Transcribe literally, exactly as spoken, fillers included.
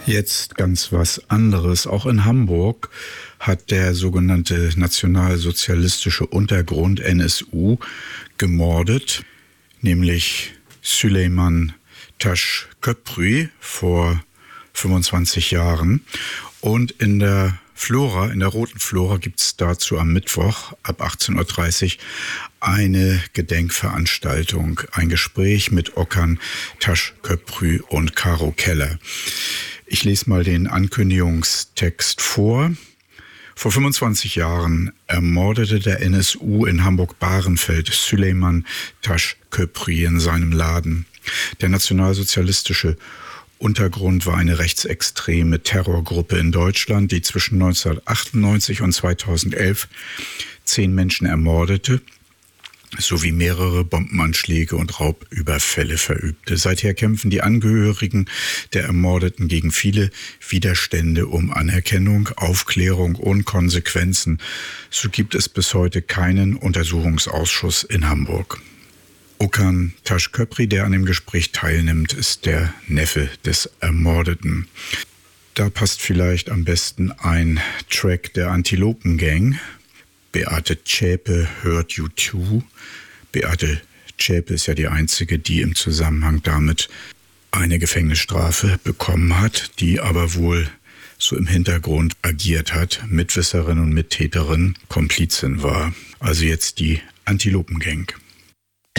Jetzt ganz was anderes. Auch in Hamburg hat der sogenannte nationalsozialistische Untergrund N S U gemordet, nämlich Süleyman Taş-Köprü vor fünfundzwanzig Jahren. Und in der Flora, in der Roten Flora, gibt es dazu am Mittwoch ab achtzehn Uhr dreißig eine Gedenkveranstaltung, ein Gespräch mit Okan Taş-Köprü und Caro Keller. Ich lese mal den Ankündigungstext vor. Vor fünfundzwanzig Jahren ermordete der N S U in Hamburg-Bahrenfeld Süleyman Taş-Köprü in seinem Laden. Der nationalsozialistische Untergrund war eine rechtsextreme Terrorgruppe in Deutschland, die zwischen neunzehnhundertachtundneunzig und zweitausendelf zehn Menschen ermordete, sowie mehrere Bombenanschläge und Raubüberfälle verübte. Seither kämpfen die Angehörigen der Ermordeten gegen viele Widerstände um Anerkennung, Aufklärung und Konsequenzen. So gibt es bis heute keinen Untersuchungsausschuss in Hamburg. Okan Taş-Köprü, der an dem Gespräch teilnimmt, ist der Neffe des Ermordeten. Da passt vielleicht am besten ein Track der Antilopen Gang. Beate Zschäpe hört you too. Beate Zschäpe ist ja die einzige, die im Zusammenhang damit eine Gefängnisstrafe bekommen hat, die aber wohl so im Hintergrund agiert hat, Mitwisserin und Mittäterin, Komplizin war. Also jetzt die Antilopen Gang.